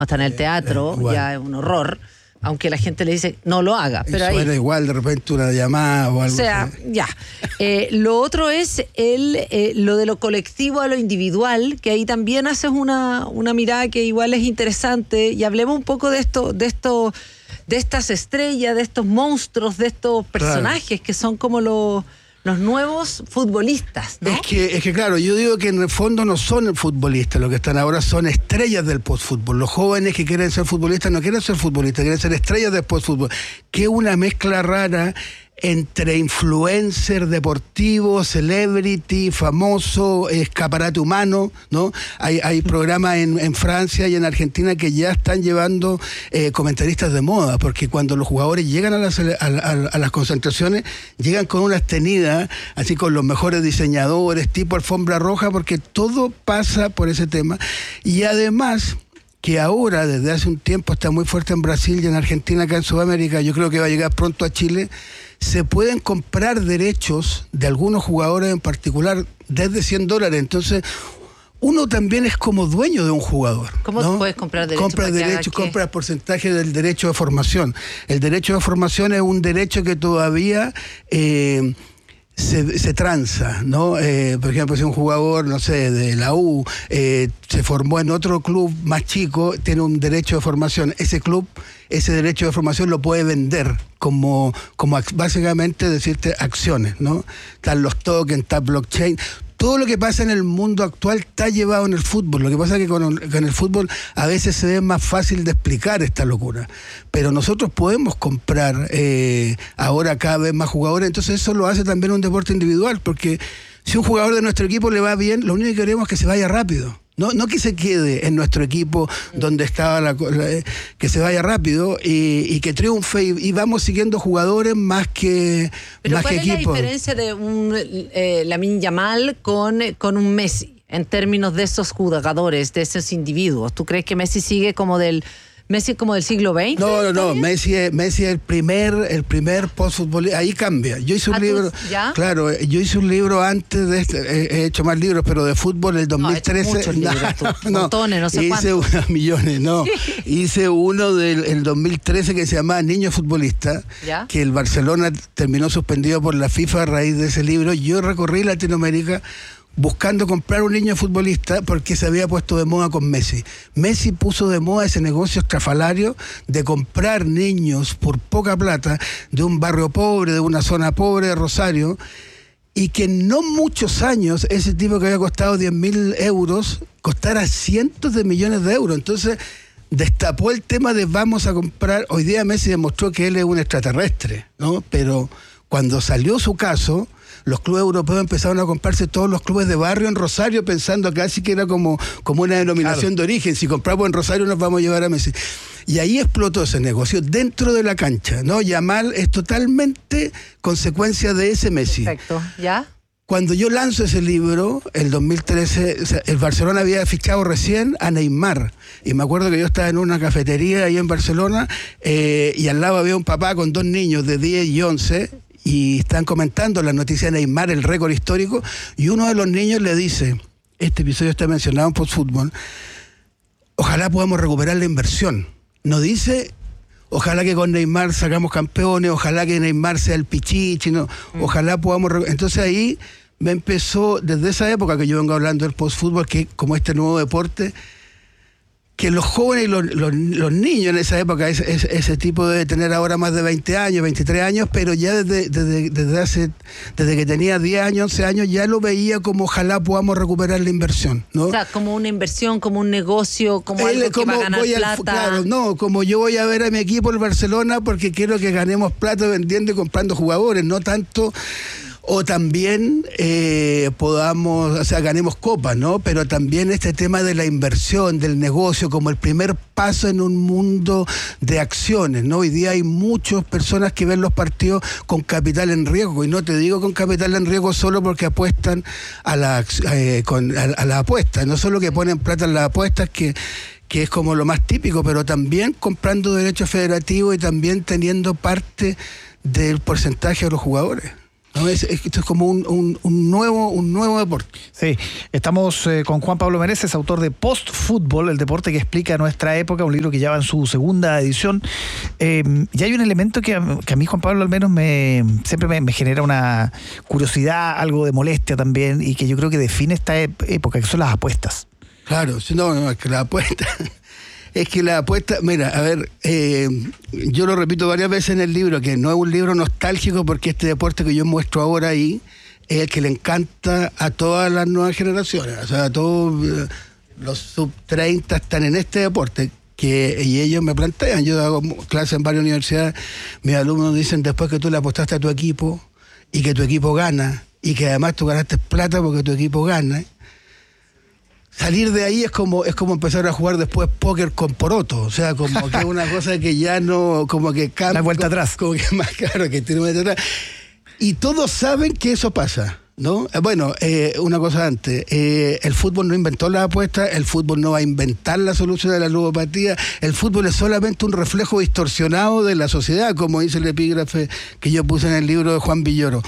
Hasta en el teatro ya es un horror. Aunque la gente le dice, no lo haga. Pero ahí suena igual de repente una llamada o algo. O sea, así. ya. Lo otro es lo de lo colectivo a lo individual, que ahí también haces una mirada que igual es interesante. Y hablemos un poco de estas estrellas, de estos monstruos, de estos personajes que son como los nuevos futbolistas, ¿no? Es que claro, yo digo que en el fondo no son futbolistas, lo que están ahora son estrellas del postfútbol. Los jóvenes que quieren ser futbolistas no quieren ser futbolistas, quieren ser estrellas del postfútbol. Que es una mezcla rara entre influencer deportivo, celebrity, famoso, escaparate humano, ¿no? Hay programas en Francia y en Argentina que ya están llevando comentaristas de moda, porque cuando los jugadores llegan a las concentraciones, llegan con unas tenidas, así con los mejores diseñadores, tipo alfombra roja, porque todo pasa por ese tema. Y además, que ahora, desde hace un tiempo, está muy fuerte en Brasil y en Argentina, acá en Sudamérica, yo creo que va a llegar pronto a Chile, se pueden comprar derechos de algunos jugadores en particular desde $100. Entonces, uno también es como dueño de un jugador. ¿Cómo ¿no? puedes comprar derechos? Compras derechos, compras porcentaje del derecho de formación. El derecho de formación es un derecho que todavía se tranza, ¿no? Por ejemplo, si un jugador, no sé, de la U se formó en otro club más chico, tiene un derecho de formación. Ese club, ese derecho de formación lo puede vender como básicamente decirte acciones, ¿no? Están los tokens, está blockchain. Todo lo que pasa en el mundo actual está llevado en el fútbol. Lo que pasa es que con el fútbol a veces se ve más fácil de explicar esta locura. Pero nosotros podemos comprar ahora cada vez más jugadores. Entonces eso lo hace también un deporte individual. Porque si un jugador de nuestro equipo le va bien, lo único que queremos es que se vaya rápido. No que se quede en nuestro equipo donde estaba que se vaya rápido y que triunfe y vamos siguiendo jugadores más que equipos. Pero ¿cuál es la diferencia de un Lamine Yamal con un Messi en términos de esos jugadores, de esos individuos? ¿Tú crees que Messi sigue como del siglo XX? No, Messi es el primer postfutbolista. Ahí cambia. Yo hice un libro. ¿Ya? Claro, yo hice un libro antes de este. He hecho más libros, pero de fútbol el 2013. Muchos libros, montones, no sé hice cuántos. Unos millones, no. Hice uno del 2013 que se llamaba Niño Futbolista, ¿Ya? que el Barcelona terminó suspendido por la FIFA a raíz de ese libro. Yo recorrí Latinoamérica buscando comprar un niño futbolista porque se había puesto de moda con Messi. Messi puso de moda ese negocio estrafalario de comprar niños por poca plata de un barrio pobre, de una zona pobre de Rosario, y que en no muchos años ese tipo que había costado 10.000 euros costara cientos de millones de euros. Entonces destapó el tema de vamos a comprar. Hoy día Messi demostró que él es un extraterrestre, ¿no? Pero cuando salió su caso, los clubes europeos empezaron a comprarse todos los clubes de barrio en Rosario, pensando casi que era como una denominación de origen. Si compramos en Rosario nos vamos a llevar a Messi. Y ahí explotó ese negocio dentro de la cancha, ¿no? Yamal es totalmente consecuencia de ese Messi. Perfecto, ¿ya? Cuando yo lanzo ese libro, el 2013, o sea, el Barcelona había fichado recién a Neymar. Y me acuerdo que yo estaba en una cafetería ahí en Barcelona y al lado había un papá con 2 niños de 10 y 11 y están comentando la noticia de Neymar, el récord histórico, y uno de los niños le dice, este episodio está mencionado en Postfútbol, ojalá podamos recuperar la inversión. No dice, ojalá que con Neymar sacamos campeones, ojalá que Neymar sea el pichichi, no, ojalá podamos... Entonces ahí me empezó, desde esa época que yo vengo hablando del postfútbol, que como este nuevo deporte, que los jóvenes y los niños en esa época, ese tipo debe tener ahora más de 20 años, 23 años, pero ya desde que tenía 10 años, 11 años, ya lo veía como ojalá podamos recuperar la inversión, ¿no? O sea, como una inversión, como un negocio, como algo que va a ganar plata. Claro, no, como yo voy a ver a mi equipo, el Barcelona, porque quiero que ganemos plata vendiendo y comprando jugadores, no tanto... O también podamos, o sea, ganemos copas, ¿no? Pero también este tema de la inversión, del negocio, como el primer paso en un mundo de acciones, ¿no? Hoy día hay muchas personas que ven los partidos con capital en riesgo, y no te digo con capital en riesgo solo porque apuestan a la apuesta, no solo que ponen plata en las apuestas, que es como lo más típico, pero también comprando derechos federativos y también teniendo parte del porcentaje de los jugadores. ¿no? Esto es como un nuevo deporte. Sí, estamos con Juan Pablo Meneses, autor de Post-Fútbol, el deporte que explica nuestra época, un libro que ya va en su segunda edición. Y hay un elemento que a mí, Juan Pablo, al menos siempre me genera una curiosidad, algo de molestia también, y que yo creo que define esta época, que son las apuestas. Claro, no, es que la apuesta... Es que la apuesta, mira, a ver, yo lo repito varias veces en el libro, que no es un libro nostálgico porque este deporte que yo muestro ahora ahí es el que le encanta a todas las nuevas generaciones, o sea, a todos los sub-30 están en este deporte, y ellos me plantean, yo hago clases en varias universidades, mis alumnos dicen, después que tú le apostaste a tu equipo y que tu equipo gana, y que además tú ganaste plata porque tu equipo gana, salir de ahí es como empezar a jugar después póker con poroto, o sea, como que es una cosa que ya no, como que cambia. La vuelta atrás. Como que más claro que tiene vuelta atrás. Y todos saben que eso pasa, ¿no? Bueno, una cosa antes, el fútbol no inventó la apuesta, el fútbol no va a inventar la solución de la ludopatía, el fútbol es solamente un reflejo distorsionado de la sociedad, como dice el epígrafe que yo puse en el libro de Juan Villoro.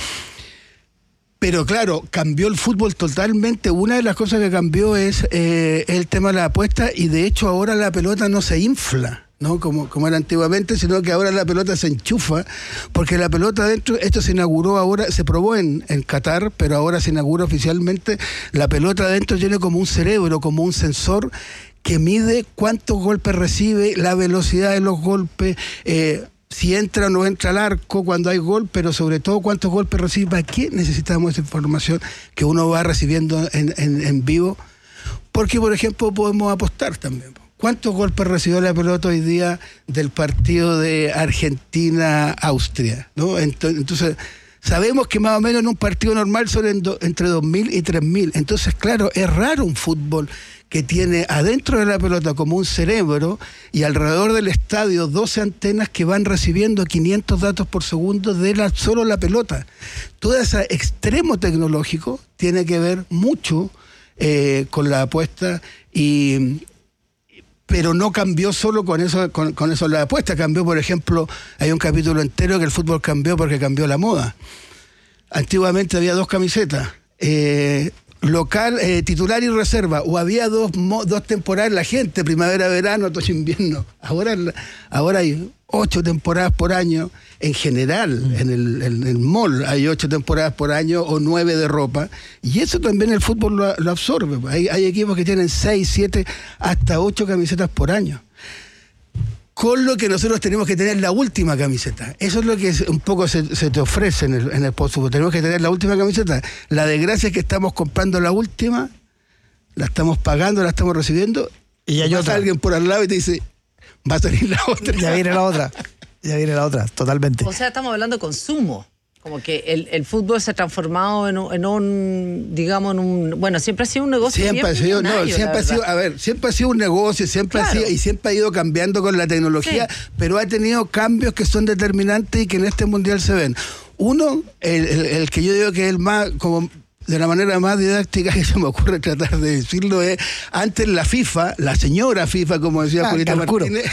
Pero claro, cambió el fútbol totalmente. Una de las cosas que cambió es el tema de la apuesta, y de hecho ahora la pelota no se infla, ¿no? Como era antiguamente, sino que ahora la pelota se enchufa, porque la pelota adentro, esto se inauguró ahora, se probó en Qatar, pero ahora se inaugura oficialmente, la pelota adentro tiene como un cerebro, como un sensor que mide cuántos golpes recibe, la velocidad de los golpes, si entra o no entra al arco cuando hay gol, pero sobre todo cuántos golpes recibe. ¿Para qué necesitamos esa información que uno va recibiendo en vivo? Porque, por ejemplo, podemos apostar también. ¿Cuántos golpes recibió la pelota hoy día del partido de Argentina-Austria? ¿No? Entonces, sabemos que más o menos en un partido normal son entre 2.000 y 3.000. Entonces, claro, es raro un fútbol que tiene adentro de la pelota como un cerebro y alrededor del estadio 12 antenas que van recibiendo 500 datos por segundo de solo la pelota. Todo ese extremo tecnológico tiene que ver mucho con la apuesta, pero no cambió solo con eso la apuesta. Cambió, por ejemplo, hay un capítulo entero que el fútbol cambió porque cambió la moda. Antiguamente había 2 camisetas, local, titular y reserva, o había dos temporadas la gente, primavera, verano, otoño, invierno. Ahora hay 8 temporadas por año en general, en el mall hay 8 temporadas por año o 9 de ropa, y eso también el fútbol lo absorbe. Hay equipos que tienen 6, 7, hasta 8 camisetas por año. Con lo que nosotros tenemos que tener la última camiseta. Eso es lo que un poco se te ofrece en el post-fútbol. Tenemos que tener la última camiseta. La desgracia es que estamos comprando la última, la estamos pagando, la estamos recibiendo, y hay pasa alguien por al lado y te dice, va a salir la otra. Ya viene la otra, totalmente. O sea, estamos hablando de consumo. Como que el fútbol se ha transformado en un, digamos, bueno, siempre ha sido un negocio. Siempre ha sido un negocio, siempre ha ido cambiando con la tecnología, sí, pero ha tenido cambios que son determinantes y que en este mundial se ven. Uno, el que yo digo que es el más, como de la manera más didáctica que se me ocurre tratar de decirlo, es antes la FIFA, la señora FIFA, como decía Julieta Martínez,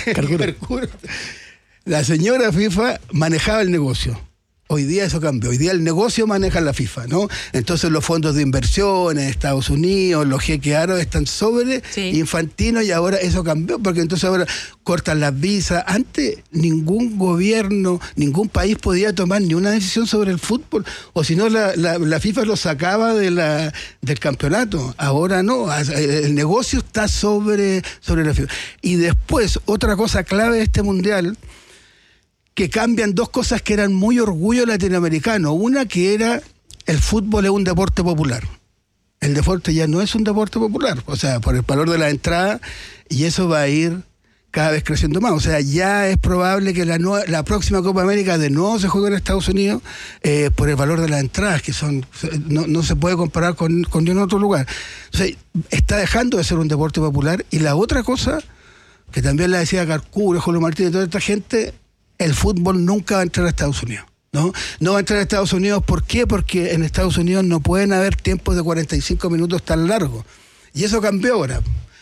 la señora FIFA manejaba el negocio. Hoy día eso cambió. Hoy día el negocio maneja la FIFA, ¿no? Entonces los fondos de inversión en Estados Unidos, los jeques árabes están sobre Infantino, y ahora eso cambió, porque entonces ahora cortan las visas. Antes ningún gobierno, ningún país podía tomar ni una decisión sobre el fútbol, o si no la FIFA lo sacaba del campeonato. Ahora no, el negocio está sobre la FIFA. Y después, otra cosa clave de este mundial, que cambian 2 cosas que eran muy orgullo latinoamericano. Una, que era el fútbol es un deporte popular. El deporte ya no es un deporte popular, o sea, por el valor de la entrada, y eso va a ir cada vez creciendo más. O sea, ya es probable que la próxima Copa América de nuevo se juegue en Estados Unidos por el valor de las entradas, que no se puede comparar con ningún otro lugar. O sea, está dejando de ser un deporte popular. Y la otra cosa, que también la decía Carcuro, Julio Martínez, toda esta gente, el fútbol nunca va a entrar a Estados Unidos, ¿no? No va a entrar a Estados Unidos. ¿Por qué? Porque en Estados Unidos no pueden haber tiempos de 45 minutos tan largos. Y eso cambió ahora.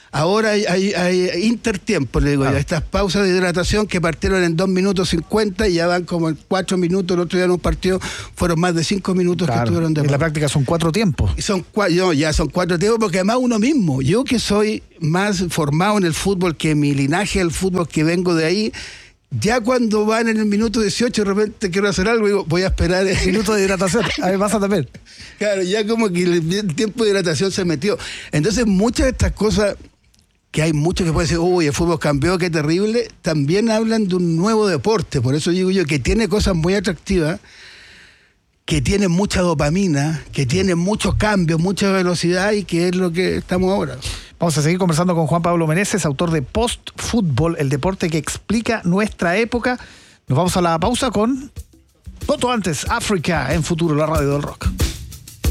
Ahora hay intertiempo, le digo yo, estas pausas de hidratación que partieron en 2 minutos 50 y ya van como en 4 minutos. El otro día en un partido fueron más de 5 minutos que estuvieron de en la práctica son 4 tiempos. Y son 4 tiempos, porque además uno mismo, yo que soy más formado en el fútbol, que mi linaje del fútbol, que vengo de ahí, ya cuando van en el minuto 18 de repente quiero hacer algo, digo, voy a esperar el minuto de hidratación. A ver, pasa también. Claro, ya como que el tiempo de hidratación se metió. Entonces muchas de estas cosas, que hay muchos que pueden decir, uy, el fútbol cambió, qué terrible, también hablan de un nuevo deporte. Por eso digo yo que tiene cosas muy atractivas, que tiene mucha dopamina, que tiene muchos cambios, mucha velocidad, y que es lo que estamos ahora. Vamos a seguir conversando con Juan Pablo Meneses, autor de Post Fútbol, el deporte que explica nuestra época. Nos vamos a la pausa con Voto Antes, África en Futuro, la radio del rock.